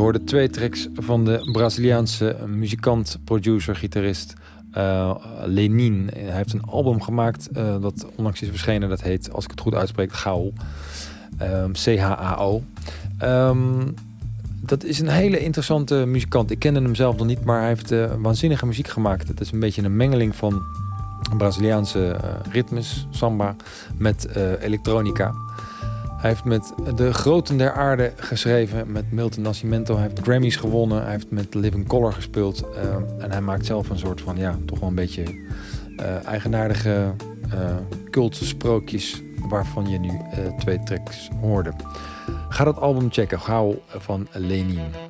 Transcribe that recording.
hoorde 2 tracks van de Braziliaanse muzikant, producer, gitarist Lenin. Hij heeft een album gemaakt dat onlangs is verschenen. Dat heet, als ik het goed uitspreek, Chao. C-H-A-O. Dat is een hele interessante muzikant. Ik kende hem zelf nog niet, maar hij heeft waanzinnige muziek gemaakt. Het is een beetje een mengeling van Braziliaanse ritmes, samba, met elektronica. Hij heeft met de groten der aarde geschreven, met Milton Nascimento. Hij heeft Grammys gewonnen, hij heeft met Living Colour gespeeld. En hij maakt zelf een soort van, toch wel een beetje eigenaardige cultische sprookjes, waarvan je nu 2 tracks hoorde. Ga dat album checken, Gauw van Lenin.